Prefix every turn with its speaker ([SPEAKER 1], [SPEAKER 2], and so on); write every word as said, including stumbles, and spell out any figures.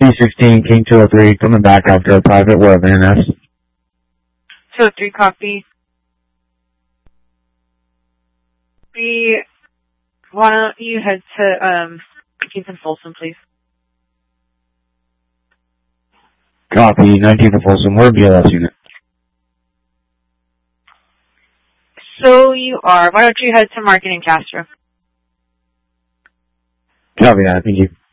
[SPEAKER 1] C sixteen, King two oh three, coming back after a private word of N S.
[SPEAKER 2] two oh three, copy. Be, why don't you head to, um, nineteenth and Folsom, please?
[SPEAKER 1] Copy, nineteenth and Folsom. Where B L S unit?
[SPEAKER 2] So you are. Why don't you head to Market and Castro?
[SPEAKER 1] Copy that, thank you.